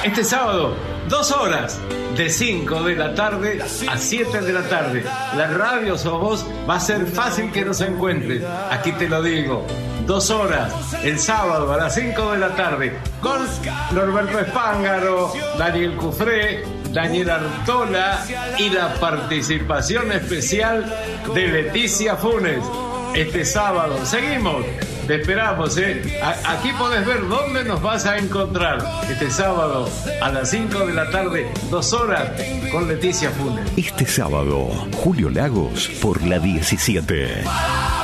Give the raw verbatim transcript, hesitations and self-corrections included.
Este sábado, dos horas, de cinco de la tarde a siete de la tarde. La radio Sos Vos va a ser fácil que nos encuentres. Aquí te lo digo. Dos horas, el sábado a las cinco de la tarde, con Norberto Espángaro, Daniel Cufré, Daniel Artola y la participación especial de Leticia Funes. Este sábado, seguimos. Te esperamos, ¿eh? Aquí podés ver dónde nos vas a encontrar. Este sábado a las cinco de la tarde, dos horas, con Leticia Funes. Este sábado, Julio Lagos por la diecisiete.